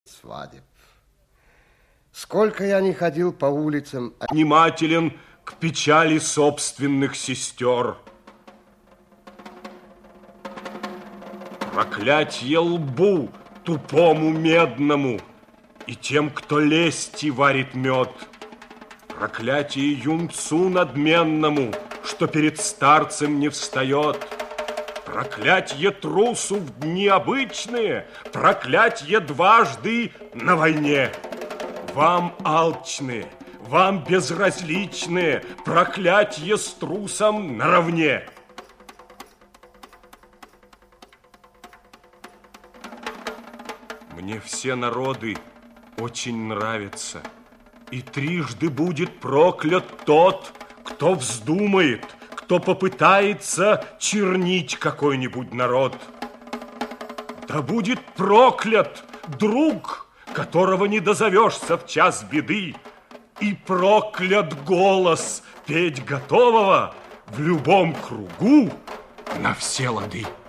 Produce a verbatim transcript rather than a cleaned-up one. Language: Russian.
свадеб. Сколько я не ходил по улицам... Внимателен к печали собственных сестер. Проклятье лбу тупому медному и тем, кто лести варит мед. Проклятие юнцу надменному, что перед старцем не встает. Проклятье трусу в дни обычные, проклятье дважды на войне. Вам алчные, вам безразличные, проклятье с трусом наравне. Мне все народы очень нравятся, и трижды будет проклят тот, кто вздумает, кто попытается чернить какой-нибудь народ. Да будет проклят друг, которого не дозовешься в час беды, и проклят голос, петь готового в любом кругу на все лады.